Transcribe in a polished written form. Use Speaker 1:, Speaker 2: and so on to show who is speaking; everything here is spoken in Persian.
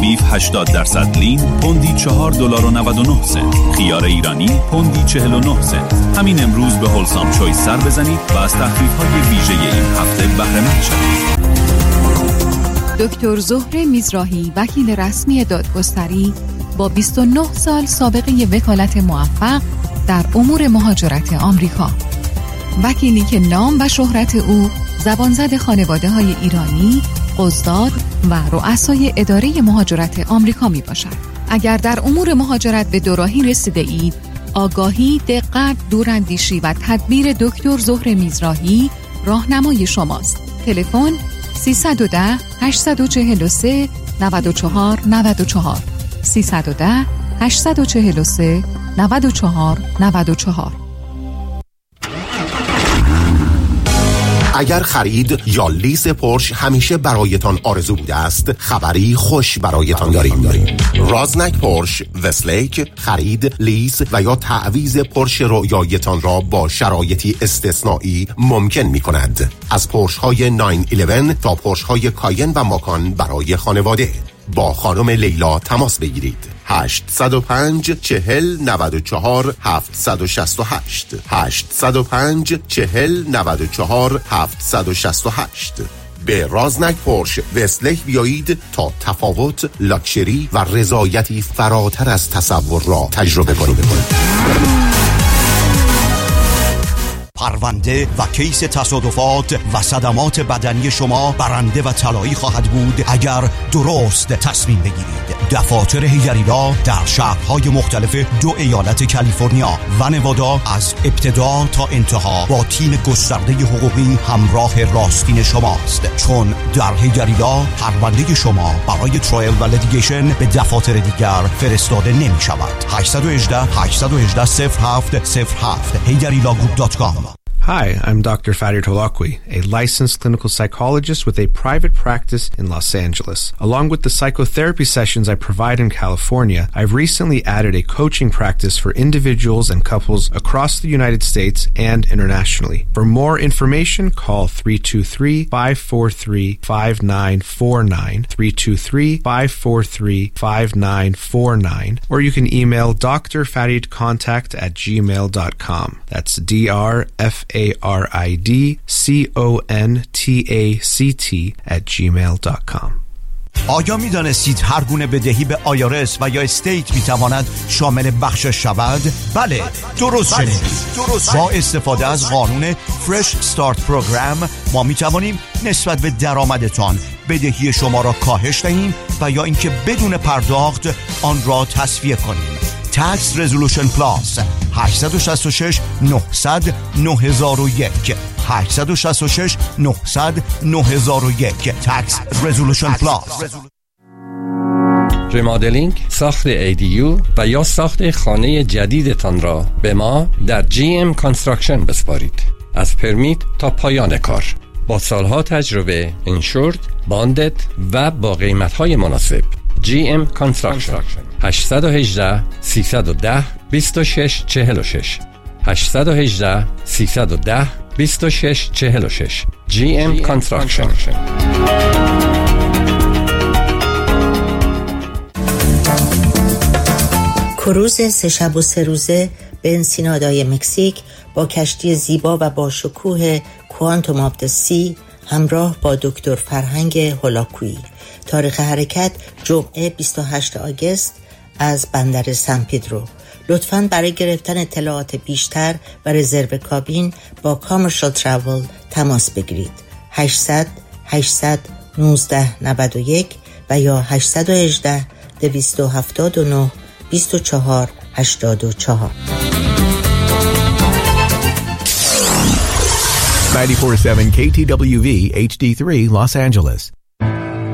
Speaker 1: بیف 80% لین پوندی $4.99. خیار ایرانی پوندی 49 سنت. همین امروز به هولسام چویس سر بزنید و از تخفیف‌های ویژه این هفته بهره مند شوید.
Speaker 2: دکتر زهره میزراهی، وکیل رسمی دادگستری با 29 سال سابقه وکالت موفق در امور مهاجرت آمریکا. وکیلی که نام و شهرت او زبانزد خانواده‌های ایرانی، قضات و رؤسای اداره مهاجرت آمریکا می باشد. اگر در امور مهاجرت به دوراهی رسیده اید، آگاهی، دقت، دوراندیشی و تدبیر دکتر زهره میزراهی راهنمای شماست. تلفن 310 843 94 94 310 843 94 94.
Speaker 3: اگر خرید یا لیز پورش همیشه برایتان آرزو بوده است، خبری خوش برایتان داریم. رازنک پورش وستلیک خرید، لیز و یا تعویض پورش رویایتان را با شرایطی استثنایی ممکن می کند. از پورش های 911 تا پورش های کاین و ماکان برای خانواده. با خانم لیلا تماس بگیرید. 805 40 94 768 805 40 94 768. به رازنک پورش وستلیک بیایید تا تفاوت، لاکچری و رضایتی فراتر از تصور را تجربه کنید.
Speaker 4: پرونده و کیس تصادفات و صدمات بدنی شما برنده و طلایی خواهد بود اگر درست تصمیم بگیرید. دفاتر هیگریلا در شهرهای مختلف 2 ایالت کالیفرنیا و نوادا از ابتدا تا انتها با تیم گسترده حقوقی همراه راستین شماست، چون در هیگریلا پرونده شما برای ترایل و لیتیگیشن به دفاتر دیگر فرستاده نمی شود. 818 818 0707 higarilagroup.com.
Speaker 5: Hi, I'm Dr. Farid Holakwi, a licensed clinical psychologist with a private practice in Los Angeles. Along with the psychotherapy sessions I provide in California, I've recently added a coaching practice for individuals and couples across the United States and internationally. For more information, call 323-543-5949, 323-543-5949, or you can email drfaridcontact@gmail.com. That's DRFARIDCONTACT@gmail.com.
Speaker 4: آیا می دانستید هر گونه بدهی به آیارس و یا استیت می تواند شامل بخشش شود؟ بله، درست شنیدید. با استفاده از قانون فرش استارت پروگرام ما می توانیم نسبت به درآمدتان بدهی شما را کاهش دهیم و یا اینکه بدون پرداخت آن را تصفیه کنیم. Tax Resolution Plus 866 900 9001 866 900 9001 Tax Resolution Plus.
Speaker 6: ریمادلینگ، ساخت ADU و یا ساخت خانه جدیدتان را به ما در GM Construction بسپارید. از پرمیت تا پایان کار با سالها تجربه، انشورد، باندد و با قیمت‌های مناسب. GM Construction 818 310 2646 818 310 2646 GM Construction.
Speaker 7: کروز 3 شب و 3 روزه به انسینادای مکزیک با کشتی زیبا و با شکوه کوانتوم آف د سی همراه با دکتر فرهنگ هولاکویی. تاریخ حرکت جمعه 28 آگوست از بندر سن پدرو. لطفاً برای گرفتن اطلاعات بیشتر و رزرو کابین با کامرشال تراول تماس بگیرید. 800 819 91 و یا 818 279 24 84.
Speaker 8: 94.7 KTWV HD3 Los Angeles.